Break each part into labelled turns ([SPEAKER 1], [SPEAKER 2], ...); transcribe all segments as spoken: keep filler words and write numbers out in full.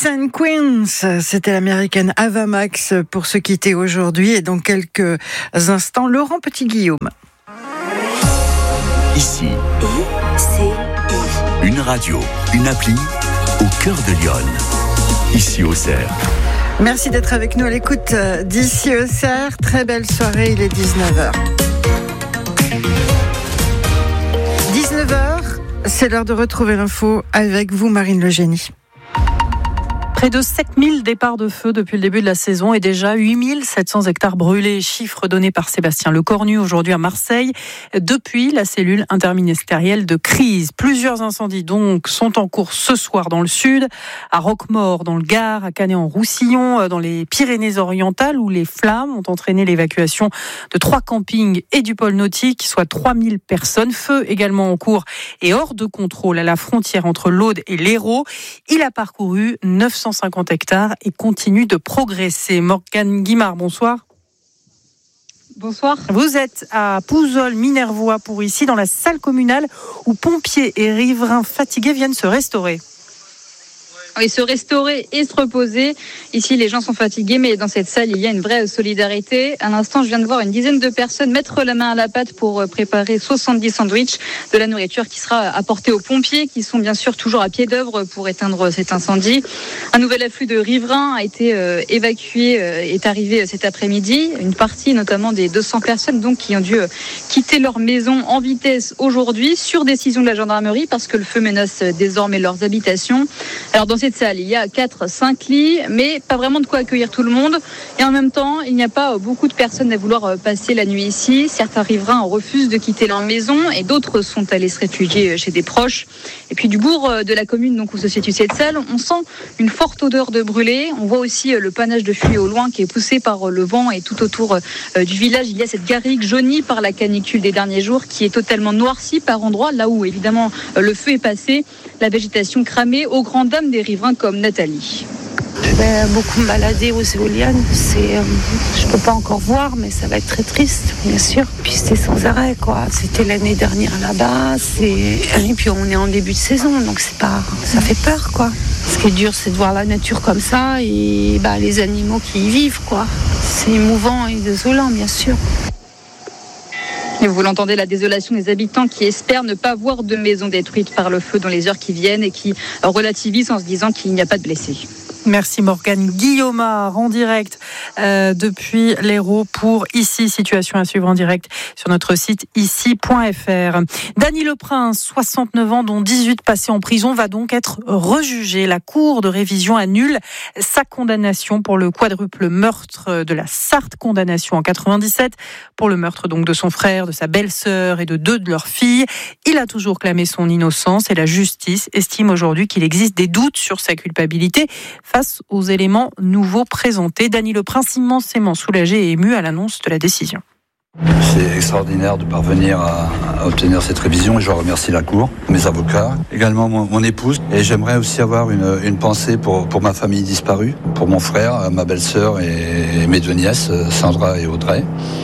[SPEAKER 1] Kings and Queens, c'était l'américaine Ava Max pour se quitter aujourd'hui. Et dans quelques instants, Laurent Petit-Guillaume.
[SPEAKER 2] Ici,
[SPEAKER 3] I C I.
[SPEAKER 2] Une radio, une appli au cœur de Lyon. Ici au Cerf.
[SPEAKER 1] Merci d'être avec nous à l'écoute d'Ici au Cerf. Très belle soirée, il est dix-neuf heures. dix-neuf heures, c'est l'heure de retrouver l'info avec vous, Marine Le Génie.
[SPEAKER 4] Près de sept mille départs de feu depuis le début de la saison et déjà huit mille sept cents hectares brûlés. Chiffre donné par Sébastien Lecornu aujourd'hui à Marseille depuis la cellule interministérielle de crise. Plusieurs incendies donc sont en cours ce soir dans le sud, à Roquemaure dans le Gard, à Canet-en-Roussillon, dans les Pyrénées-Orientales où les flammes ont entraîné l'évacuation de trois campings et du pôle nautique, soit trois mille personnes. Feu également en cours et hors de contrôle à la frontière entre l'Aude et l'Hérault. Il a parcouru neuf cent cinquante hectares et continue de progresser. Morgane Guimard, bonsoir.
[SPEAKER 5] Bonsoir.
[SPEAKER 4] Vous êtes à Pouzol-Minervois pour ici, dans la salle communale où pompiers et riverains fatigués viennent se restaurer.
[SPEAKER 5] Oui, se restaurer et se reposer. Ici, les gens sont fatigués, mais dans cette salle, il y a une vraie solidarité. À l'instant, je viens de voir une dizaine de personnes mettre la main à la pâte pour préparer soixante-dix sandwichs, de la nourriture qui sera apportée aux pompiers, qui sont bien sûr toujours à pied d'œuvre pour éteindre cet incendie. Un nouvel afflux de riverains a été euh, évacué, euh, est arrivé cet après-midi. Une partie, notamment des deux cents personnes, donc, qui ont dû euh, quitter leur maison en vitesse aujourd'hui, sur décision de la gendarmerie, parce que le feu menace désormais leurs habitations. Alors, dans cette salle, il y a quatre cinq lits, mais pas vraiment de quoi accueillir tout le monde. Et en même temps, il n'y a pas beaucoup de personnes à vouloir passer la nuit ici. Certains riverains refusent de quitter leur maison et d'autres sont allés se réfugier chez des proches. Et puis du bourg de la commune donc, où se situe cette salle, on sent une forte odeur de brûlé. On voit aussi le panache de fumée au loin qui est poussé par le vent, et tout autour du village, il y a cette garrigue jaunie par la canicule des derniers jours qui est totalement noircie par endroits, là où évidemment le feu est passé. La végétation cramée aux grandes dames des riverains comme Nathalie.
[SPEAKER 6] Je vais beaucoup me balader aux éoliennes. C'est, euh, je peux pas encore voir, mais ça va être très triste, bien sûr. Puis c'est sans arrêt, quoi. C'était l'année dernière là-bas. C'est... Et puis on est en début de saison, donc c'est pas, ça fait peur, quoi. Ce qui est dur, c'est de voir la nature comme ça et bah, les animaux qui y vivent, quoi. C'est émouvant et désolant, bien sûr.
[SPEAKER 5] Et vous l'entendez, la désolation des habitants qui espèrent ne pas voir de maisons détruites par le feu dans les heures qui viennent et qui relativisent en se disant qu'il n'y a pas de blessés.
[SPEAKER 4] Merci Morgane Guillaumard en direct euh, depuis l'Hérault pour Ici, situation à suivre en direct sur notre site ici point f r. Dany Leprince, soixante-neuf ans, dont dix-huit passés en prison, va donc être rejugé. La Cour de révision annule sa condamnation pour le quadruple meurtre de la Sarthe, condamnation en quatre-vingt-dix-sept pour le meurtre donc de son frère, de sa belle-sœur et de deux de leurs filles. Il a toujours clamé son innocence et la justice estime aujourd'hui qu'il existe des doutes sur sa culpabilité face aux éléments nouveaux présentés. Dany Leprince, immensément soulagé et ému à l'annonce de la décision.
[SPEAKER 7] C'est extraordinaire de parvenir à, à obtenir cette révision et je remercie la Cour, mes avocats, également mon, mon épouse. Et j'aimerais aussi avoir une, une pensée pour, pour ma famille disparue, pour mon frère, ma belle-sœur et, et mes deux nièces, Sandra et Audrey.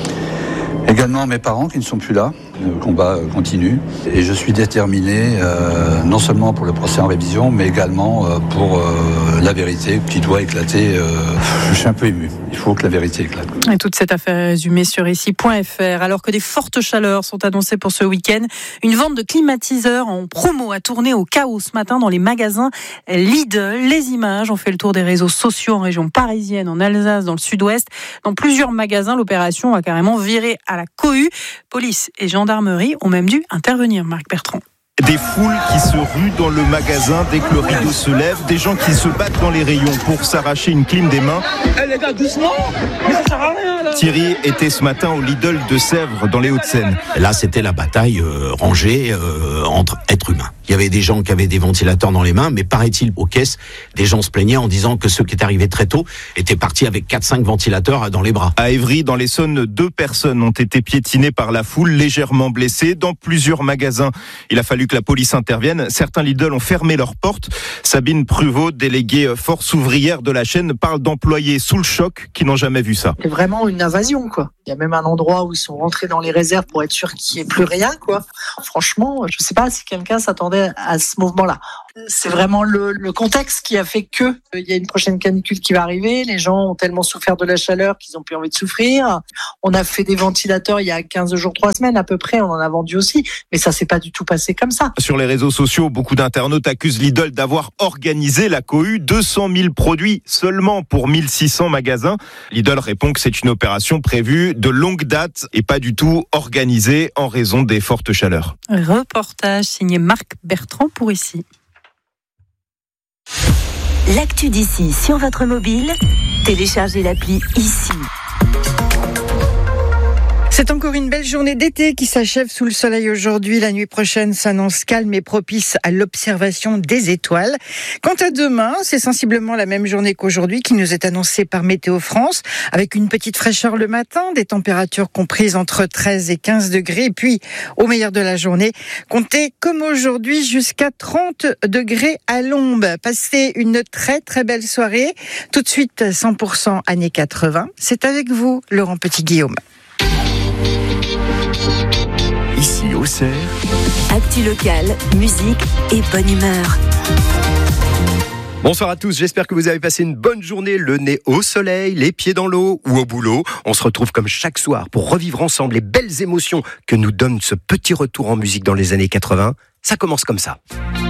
[SPEAKER 7] Également mes parents qui ne sont plus là. Le combat continue et je suis déterminé euh, non seulement pour le procès en révision mais également euh, pour euh, la vérité qui doit éclater. Euh, je suis un peu ému, il faut que la vérité éclate.
[SPEAKER 4] Et toute cette affaire est résumée sur ici point f r. Alors que des fortes chaleurs sont annoncées pour ce week-end, une vente de climatiseurs en promo a tourné au chaos ce matin dans les magasins Lidl. Les images ont fait le tour des réseaux sociaux en région parisienne, en Alsace, dans le sud-ouest. Dans plusieurs magasins, l'opération a carrément viré à la cohue. Police et gendarmerie ont même dû intervenir, Marc Bertrand.
[SPEAKER 8] Des foules qui se ruent dans le magasin dès que le rideau se lève, des gens qui se battent dans les rayons pour s'arracher une clim des mains.
[SPEAKER 9] Eh les gars, doucement, mais ça sert à rien là.
[SPEAKER 8] Thierry était ce matin au Lidl de Sèvres, dans les Hauts-de-Seine.
[SPEAKER 10] Là, c'était la bataille euh, rangée euh, entre êtres humains. Il y avait des gens qui avaient des ventilateurs dans les mains, mais paraît-il, aux caisses, des gens se plaignaient en disant que ceux qui étaient arrivés très tôt étaient partis avec quatre cinq ventilateurs dans les bras.
[SPEAKER 8] À Évry, dans l'Essonne, deux personnes ont été piétinées par la foule, légèrement blessées. Dans plusieurs magasins, il a fallu que la police intervienne. Certains Lidl ont fermé leurs portes. Sabine Pruvot, déléguée force ouvrière de la chaîne, parle d'employés sous le choc qui n'ont jamais vu ça.
[SPEAKER 11] C'est vraiment une invasion, quoi. Il y a même un endroit où ils sont rentrés dans les réserves pour être sûr qu'il n'y ait plus rien, quoi. Franchement, je ne sais pas si quelqu'un s'attendait à ce mouvement-là. C'est vraiment le, le contexte qui a fait que il y a une prochaine canicule qui va arriver. Les gens ont tellement souffert de la chaleur qu'ils ont plus envie de souffrir. On a fait des ventilateurs il y a quinze jours, trois semaines à peu près. On en a vendu aussi, mais ça s'est pas du tout passé comme ça.
[SPEAKER 8] Sur les réseaux sociaux, beaucoup d'internautes accusent Lidl d'avoir organisé la cohue. deux cent mille produits seulement pour mille six cents magasins. Lidl répond que c'est une opération prévue de longue date et pas du tout organisée en raison des fortes chaleurs.
[SPEAKER 4] Reportage signé Marc Bertrand pour Ici.
[SPEAKER 3] L'actu d'ici sur votre mobile, téléchargez l'appli Ici.
[SPEAKER 1] C'est encore une belle journée d'été qui s'achève sous le soleil aujourd'hui. La nuit prochaine s'annonce calme et propice à l'observation des étoiles. Quant à demain, c'est sensiblement la même journée qu'aujourd'hui qui nous est annoncée par Météo France, avec une petite fraîcheur le matin, des températures comprises entre treize et quinze degrés. Et puis, au meilleur de la journée, comptez comme aujourd'hui jusqu'à trente degrés à l'ombre. Passez une très très belle soirée. Tout de suite, cent pour cent années quatre-vingts. C'est avec vous, Laurent Petit-Guillaume.
[SPEAKER 2] Ici, Auxerre.
[SPEAKER 3] Actu locale, musique et bonne humeur.
[SPEAKER 12] Bonsoir à tous, j'espère que vous avez passé une bonne journée, le nez au soleil, les pieds dans l'eau ou au boulot. On se retrouve comme chaque soir pour revivre ensemble les belles émotions que nous donne ce petit retour en musique dans les années quatre-vingts. Ça commence comme ça.